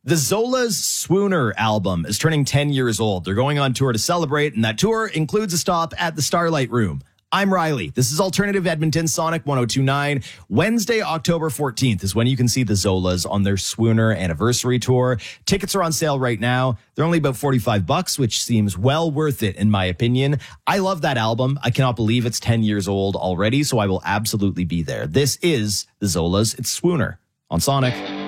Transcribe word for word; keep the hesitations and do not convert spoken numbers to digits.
The Zolas Swooner album is turning ten years old. They're going on tour to celebrate, and that tour includes a stop at the Starlight Room. I'm Riley. This is Alternative Edmonton Sonic one oh two point nine. Wednesday, October fourteenth is when you can see the Zolas on their Swooner anniversary tour. Tickets are on sale right now. They're only about forty-five bucks, which seems well worth it in my opinion. I love that album. I cannot believe it's ten years old already, so I will absolutely be there. This is the Zolas. It's Swooner on Sonic.